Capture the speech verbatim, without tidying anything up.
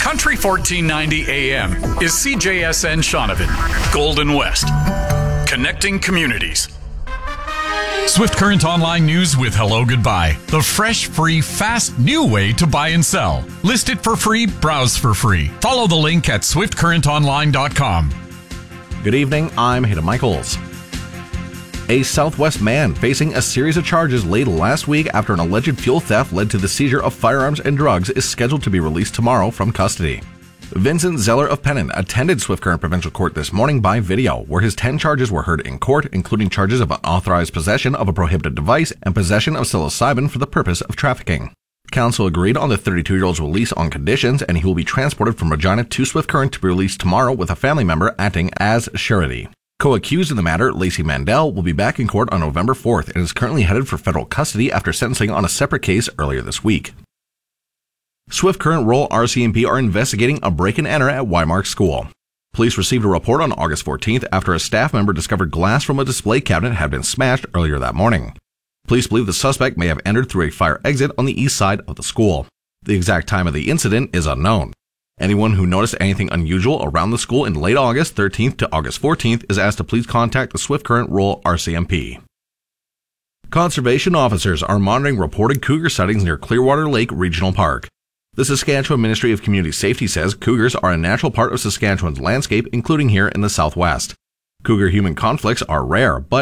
Country fourteen ninety A M is C J S N Shaunavon, Golden West, connecting communities. Swift Current Online News with Hello Goodbye, the fresh, free, fast, new way to buy and sell. List it for free, browse for free. Follow the link at swift current online dot com. Good evening, I'm Hayden Michaels. A Southwest man facing a series of charges late last week after an alleged fuel theft led to the seizure of firearms and drugs is scheduled to be released tomorrow from custody. Vincent Zeller of Pennon attended Swift Current Provincial Court this morning by video, where his ten charges were heard in court, including charges of unauthorized possession of a prohibited device and possession of psilocybin for the purpose of trafficking. Counsel agreed on the thirty-two-year-old's release on conditions, and he will be transported from Regina to Swift Current to be released tomorrow with a family member acting as surety. Co-accused in the matter, Lacey Mandel, will be back in court on November fourth and is currently headed for federal custody after sentencing on a separate case earlier this week. Swift Current Rural R C M P are investigating a break-and-enter at Wymark School. Police received a report on August fourteenth after a staff member discovered glass from a display cabinet had been smashed earlier that morning. Police believe the suspect may have entered through a fire exit on the east side of the school. The exact time of the incident is unknown. Anyone who noticed anything unusual around the school in late August thirteenth to August fourteenth is asked to please contact the Swift Current Rural R C M P. Conservation officers are monitoring reported cougar sightings near Clearwater Lake Regional Park. The Saskatchewan Ministry of Community Safety says cougars are a natural part of Saskatchewan's landscape, including here in the southwest. Cougar-human conflicts are rare, but